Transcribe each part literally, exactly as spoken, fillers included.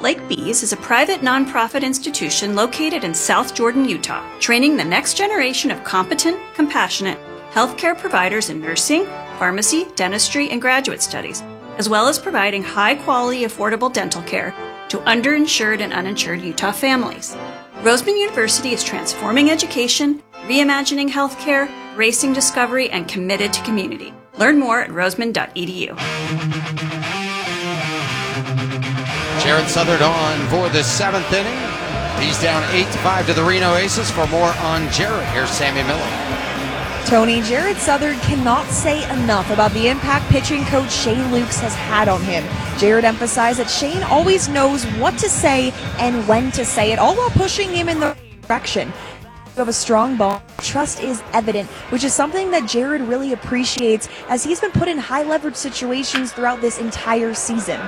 Lake Bees is a private nonprofit institution located in South Jordan, Utah, training the next generation of competent, compassionate healthcare providers in nursing, pharmacy, dentistry, and graduate studies, as well as providing high-quality, affordable dental care to underinsured and uninsured Utah families. Roseman University is transforming education, reimagining healthcare, racing discovery, and committed to community. Learn more at roseman dot e d u. Jared Southard on for the seventh inning. He's down eight to five to the Reno Aces. For more on Jared, here's Sammy Miller. Tony, Jared Southard cannot say enough about the impact pitching coach Shane Lukes has had on him. Jared emphasized that Shane always knows what to say and when to say it, all while pushing him in the direction. You have a strong ball. Trust is evident, which is something that Jared really appreciates as he's been put in high leverage situations throughout this entire season.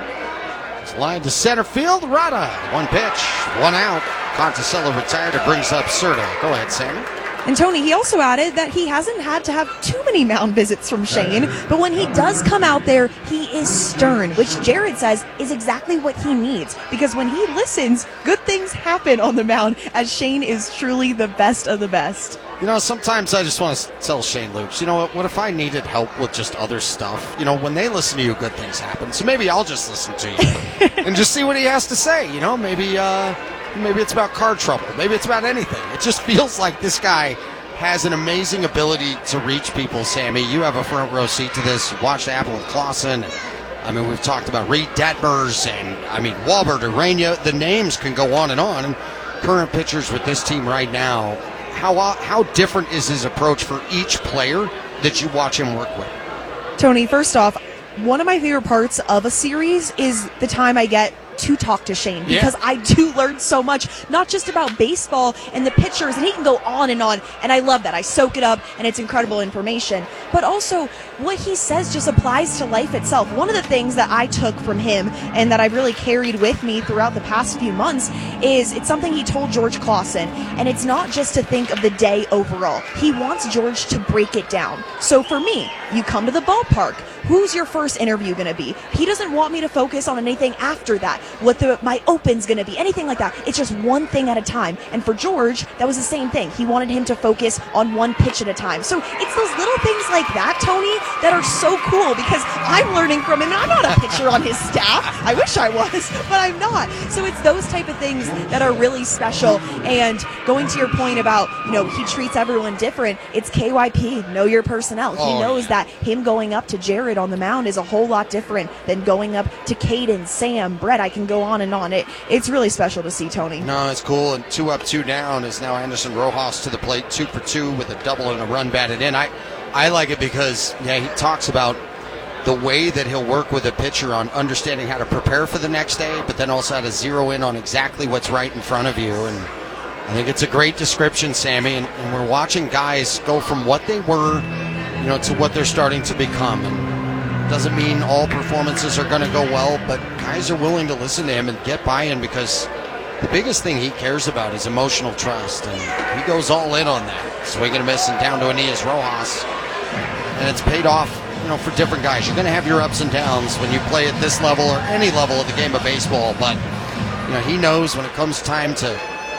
Line to center field, Rada. One pitch, one out. Conticello retired. It brings up Serta. Go ahead, Sammy. And Tony, he also added that he hasn't had to have too many mound visits from Shane, but when he does come out there, he is stern, which Jared says is exactly what he needs, because when he listens, good things happen on the mound, as Shane is truly the best of the best. You know, sometimes I just want to tell Shane Lukes, you know what, what if I needed help with just other stuff? You know, when they listen to you, good things happen. So maybe I'll just listen to you and just see what he has to say. You know, maybe uh, maybe it's about car trouble. Maybe it's about anything. It just feels like this guy has an amazing ability to reach people, Sammy. You have a front row seat to this. Watch Apple and Clausen. I mean, we've talked about Reed Detmers and, I mean, Walbert, Urania. The names can go on and on. And current pitchers with this team right now, How how different is his approach for each player that you watch him work with? Tony, first off, one of my favorite parts of a series is the time I get to talk to Shane, because yeah. I do learn so much, not just about baseball and the pitchers, and he can go on and on, and I love that. I soak it up, and it's incredible information. But also, what he says just applies to life itself. One of the things that I took from him and that I've really carried with me throughout the past few months is it's something he told George Clausen, and it's not just to think of the day overall. He wants George to break it down. So for me, you come to the ballpark. Who's your first interview going to be? He doesn't want me to focus on anything after that, what the my open's going to be, anything like that. It's just one thing at a time. And for George, that was the same thing. He wanted him to focus on one pitch at a time. So it's those little things like that, Tony, that are so cool, because I'm learning from him, and I'm not a pitcher on his staff. I wish I was, but I'm not. So it's those type of things that are really special. And going to your point about, you know, he treats everyone different, it's K Y P, know your personnel. He oh, knows yeah. that him going up to Jared on the mound is a whole lot different than going up to Caden, Sam, Brett. I can go on and on. It, it's really special to see, Tony. No, it's cool. And two up, two down is now Anderson Rojas to the plate, two for two with a double and a run batted in. I, I like it because, yeah, he talks about the way that he'll work with a pitcher on understanding how to prepare for the next day, but then also how to zero in on exactly what's right in front of you. And I think it's a great description, Sammy. And, and we're watching guys go from what they were, you know, to what they're starting to become. And doesn't mean all performances are going to go well, but guys are willing to listen to him and get buy-in, because the biggest thing he cares about is emotional trust, and he goes all in on that. Swing and a miss and down to Aeneas Rojas, and it's paid off, you know, for different guys. You're going to have your ups and downs when you play at this level or any level of the game of baseball, but you know, he knows when it comes time to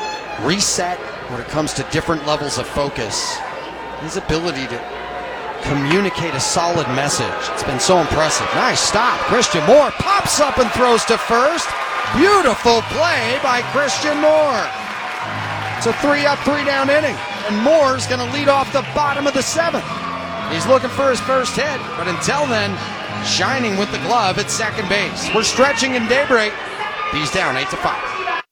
reset, when it comes to different levels of focus, his ability to communicate a solid message. It's been so impressive. Nice stop. Christian Moore pops up and throws to first. Beautiful play by Christian Moore. It's a three up, three down inning, and Moore's going to lead off the bottom of the seventh. He's looking for his first hit, but until then, shining with the glove at second base. We're stretching in daybreak. He's down eight to five.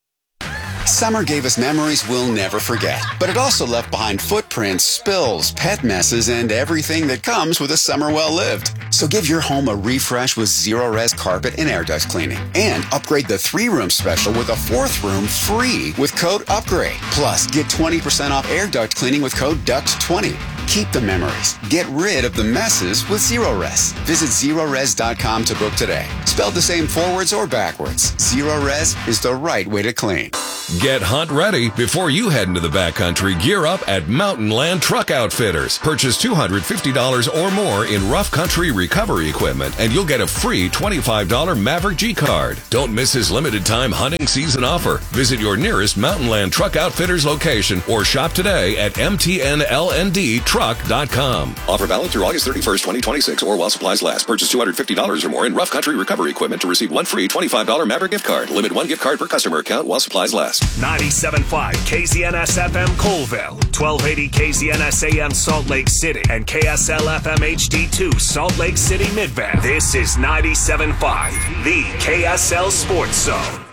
Summer gave us memories we'll never forget, but it also left behind footprints, spills, pet messes, and everything that comes with a summer well lived. So give your home a refresh with Zero Res carpet and air duct cleaning, and upgrade the three-room special with a fourth room free with code UPGRADE. Plus, get twenty percent off air duct cleaning with code D U C T twenty. Keep the memories. Get rid of the messes with Zero Res. Visit zero res dot com to book today. Spelled the same forwards or backwards, Zero Res is the right way to clean. Get hunt ready before you head into the backcountry. Gear up at Mountain Land Truck Outfitters. Purchase two hundred fifty dollars or more in rough country recovery equipment, and you'll get a free twenty-five dollars Maverick G card. Don't miss his limited time hunting season offer. Visit your nearest Mountain Land Truck Outfitters location or shop today at M T N L N D truck dot com. Offer valid through August thirty-first, twenty twenty-six, or while supplies last. Purchase two hundred fifty dollars or more in rough country recovery equipment to receive one free twenty-five dollars Maverick gift card. Limit one gift card per customer account while supplies last. ninety-seven point five K Z N S F M Colville, twelve eighty K Z N S A M Salt Lake City, and K S L F M H D two Salt Lake City Midvale. This is ninety-seven point five, the K S L Sports Zone.